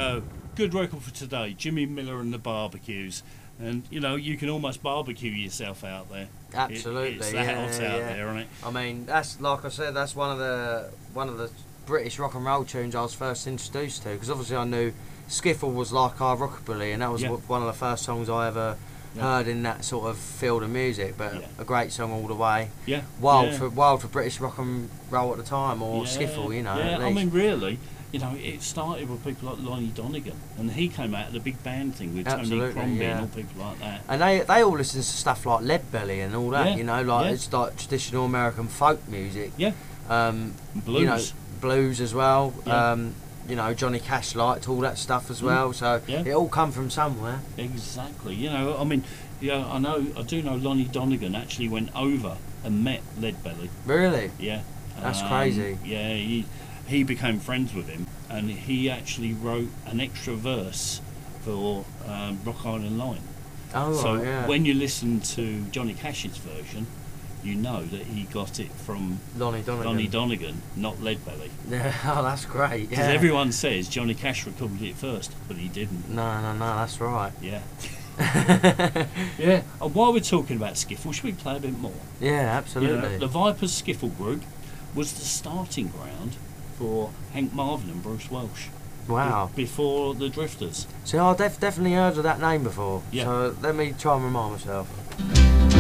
good record for today, Jimmy Miller and the Barbecues. And, you know, you can almost barbecue yourself out there. Absolutely, It's that hot out there, isn't it? I mean, that's, like I said, that's one of the British rock and roll tunes I was first introduced to, because obviously I knew Skiffle was like our rockabilly, and that was one of the first songs I ever heard in that sort of field of music. But a great song all the way. Yeah, wild for British rock and roll at the time, or Skiffle, you know. Yeah, I mean, really, you know, it started with people like Lonnie Donegan, and he came out of the big band thing with Tony Crombie and all people like that. And they all listen to stuff like Leadbelly and all that, you know, like it's like traditional American folk music. Yeah. Blues. You know, blues as well. You know, Johnny Cash liked all that stuff as well. So it all come from somewhere. Exactly. You know, I mean, I do know Lonnie Donegan actually went over and met Leadbelly. Really? Yeah. That's crazy. Yeah, he became friends with him, and he actually wrote an extra verse for Rock Island Line. Oh, so yeah. when you listen to Johnny Cash's version, you know that he got it from Lonnie Donegan, not Leadbelly. Yeah, oh, that's great. Because everyone says Johnny Cash recorded it first, but he didn't. No, that's right. Yeah. Yeah. And while we're talking about Skiffle, should we play a bit more? Yeah, absolutely. You know, the Vipers Skiffle group was the starting ground for Hank Marvin and Bruce Welch. Wow. Before the Drifters. See, I've definitely heard of that name before. Yeah. So let me try and remind myself.